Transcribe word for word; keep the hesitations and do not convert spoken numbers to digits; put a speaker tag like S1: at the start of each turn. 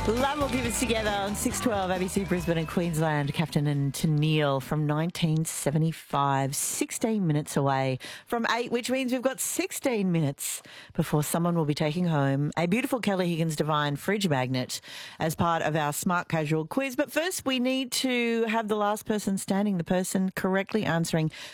S1: Love will keep us together on six twelve A B C Brisbane and Queensland. Captain and Tennille from nineteen seventy-five, sixteen minutes away from eight, which means we've got sixteen minutes before someone will be taking home a beautiful Kelly Higgins Divine fridge magnet as part of our Smart Casual quiz. But first we need to have the last person standing, the person correctly answering